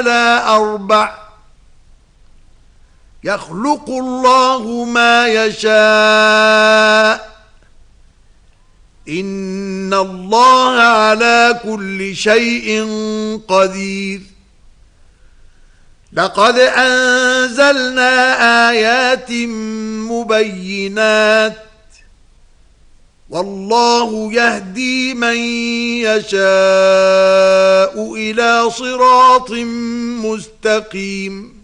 على 4 يخلق الله ما يشاء إن الله على كل شيء قدير لقد أنزلنا آيات مبينات والله يهدي من يشاء إلى صراط مستقيم